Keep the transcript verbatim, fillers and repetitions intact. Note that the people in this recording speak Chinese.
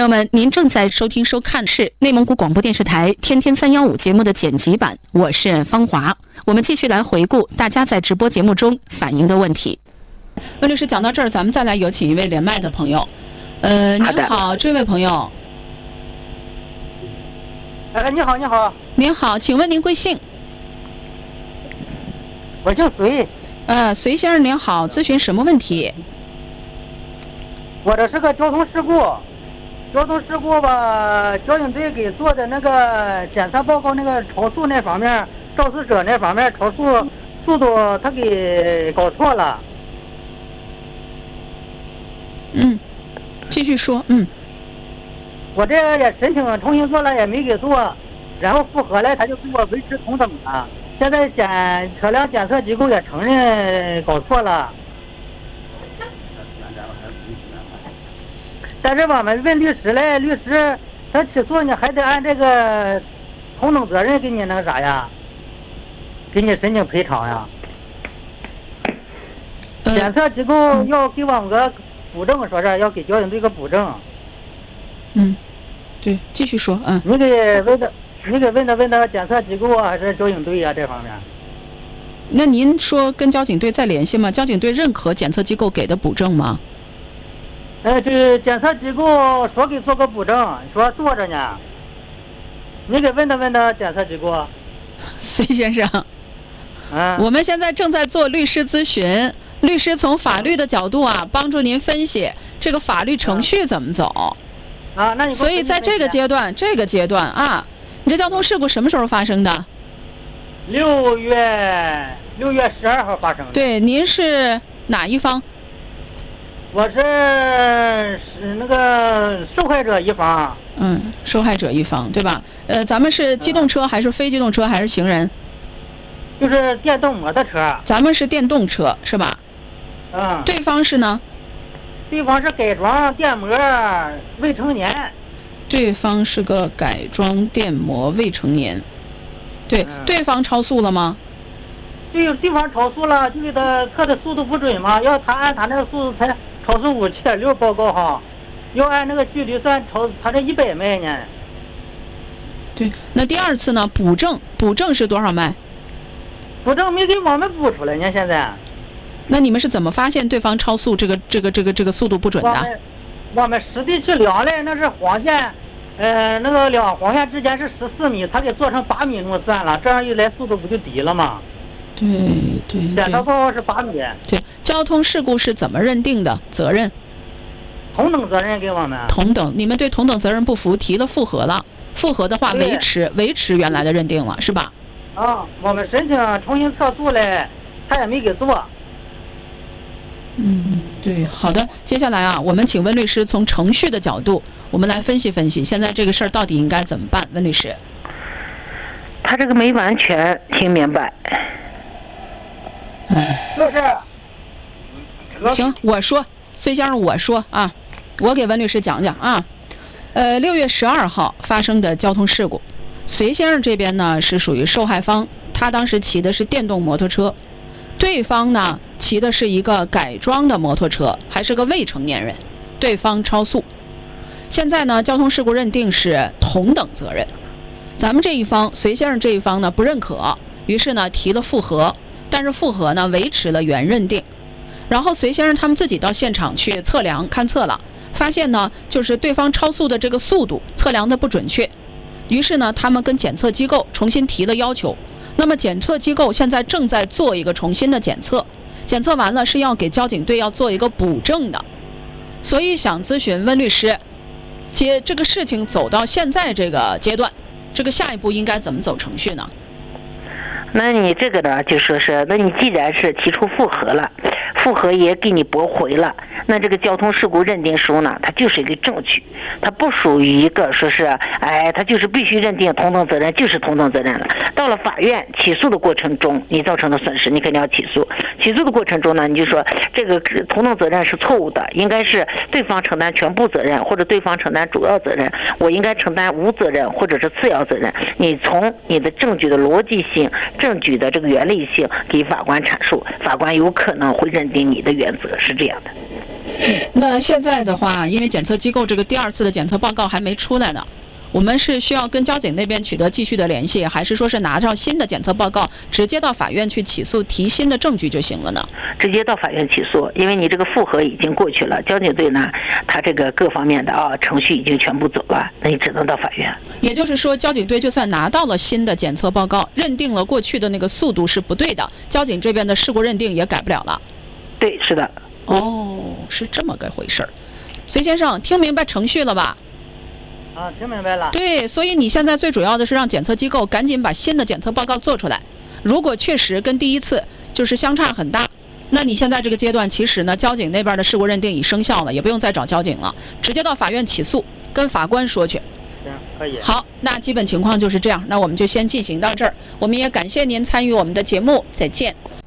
友们，您正在收听收看是内蒙古广播电视台天天三幺五节目的剪辑版，我是方华。我们继续来回顾大家在直播节目中反映的问题。温律师讲到这儿，咱们再来有请一位连麦的朋友。呃，您好，这位朋友。 哎，你好，你好。 您好，请问您贵姓？ 我姓隋。 呃，隋先生您好，咨询什么问题？ 我这是个交通事故，交通事故吧，交警队给做的那个检测报告，那个超速那方面，肇事者那方面超速速度他给搞错了。 嗯，继续说。嗯， 我这个也申请重新做了，也没给做，然后复核了，他就给我维持同等了。现在检车辆检测机构也承认搞错了。但是我们问律师嘞，律师他起诉你还得按这个同等责任给你那个啥呀，给你申请赔偿呀。 呃、 检测机构要给我们个补证，说是要给交警队个补证。 嗯，对，继续说。嗯， 你给问的，你给问的问的检测机构啊，还是交警队啊这方面？ 那您说跟交警队再联系吗？交警队认可检测机构给的补证吗？ 哎，这检测机构说给做个补证，说做着呢。你给问的问的检测机构。 隋先生， 嗯， 我们现在正在做律师咨询，律师从法律的角度啊，帮助您分析这个法律程序怎么走。 啊，那你所以在这个阶段，这个阶段啊，你这交通事故什么时候发生的？ 六月六月十二号发生的。 对，您是哪一方？ 我是是那个受害者一方。 嗯，受害者一方，对吧？呃，咱们是机动车还是非机动车还是行人？ 就是电动摩托车。 咱们是电动车，是吧？ 嗯。 对方是呢？ 对方是改装电摩未成年。 对方是个改装电摩未成年。对， 嗯、 对方超速了吗？ 对，对方超速了，就给他测的速度不准嘛，要他按他那个速度才超速五七点六报告哈，要按那个距离算超，他这一百迈呢。 对，那第二次呢？补证，补证是多少迈？ 补证没给我们补出来呢，现在。 那你们是怎么发现对方超速这个这个这个这个速度不准的？ 我们我们实地去量嘞，那是黄线，呃，那个两黄线之间是十四米，他给做成八米那么算了，这样一来速度不就低了吗？ 对对对。 检测报告是八米。 对，交通事故是怎么认定的？责任？ 同等责任给我们。 同等，你们对同等责任不服，提了复核了。复核的话，维持维持原来的认定了，是吧？ 啊，我们申请重新测速嘞，他也没给做。 嗯，对，好的。接下来啊，我们请温律师从程序的角度，我们来分析分析，现在这个事儿到底应该怎么办？温律师， 他这个没完全听明白。 哎， 就是。 行，我说，隋先生，我说啊，我给温律师讲讲啊。呃，六月十二号发生的交通事故，隋先生这边呢是属于受害方，他当时骑的是电动摩托车，对方呢骑的是一个改装的摩托车，还是个未成年人，对方超速。现在呢，交通事故认定是同等责任，咱们这一方，隋先生这一方呢不认可，于是呢提了复核，但是复核呢维持了原认定。然后隋先生他们自己到现场去测量勘测了，发现呢就是对方超速的这个速度测量的不准确，于是呢他们跟检测机构重新提了要求。那么检测机构现在正在做一个重新的检测，检测完了是要给交警队要做一个补证的。所以想咨询温律师，接这个事情走到现在这个阶段，这个下一步应该怎么走程序呢？ 那你这个呢，就说是，那你既然是提出复核了，复核也给你驳回了，那这个交通事故认定书呢，它就是一个证据，它不属于一个说是，哎，它就是必须认定同等责任，就是同等责任了。到了法院起诉的过程中，你造成的损失，你肯定要起诉。起诉的过程中呢，你就说这个同等责任是错误的，应该是对方承担全部责任，或者对方承担主要责任，我应该承担无责任或者是次要责任。你从你的证据的逻辑性、证据的这个原理性给法官阐述，法官有可能会认定你的原则，是这样的。 那现在的话，因为检测机构这个第二次的检测报告还没出来呢，我们是需要跟交警那边取得继续的联系，还是说是拿上新的检测报告，直接到法院去起诉，提新的证据就行了呢？ 直接到法院起诉，因为你这个复核已经过去了，交警队呢，他这个各方面的啊程序已经全部走了，那你只能到法院。 也就是说，交警队就算拿到了新的检测报告，认定了过去的那个速度是不对的，交警这边的事故认定也改不了了。 对，是的。 哦，是这么个回事儿。隋先生，听明白程序了吧？ 啊，听明白了。 对，所以你现在最主要的是让检测机构赶紧把新的检测报告做出来。如果确实跟第一次就是相差很大，那你现在这个阶段其实呢，交警那边的事故认定已生效了，也不用再找交警了，直接到法院起诉，跟法官说去。 行，可以。 好，那基本情况就是这样，那我们就先进行到这儿。我们也感谢您参与我们的节目，再见。